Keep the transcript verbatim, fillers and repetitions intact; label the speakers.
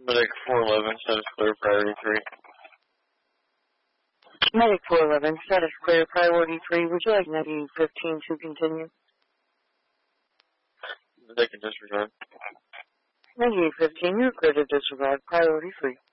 Speaker 1: Medic four eleven, status clear, priority three.
Speaker 2: Medic four eleven, status clear, priority three. Would you like ninety fifteen to continue?
Speaker 1: They can disregard.
Speaker 2: ninety fifteen, you're clear to disregard, priority three.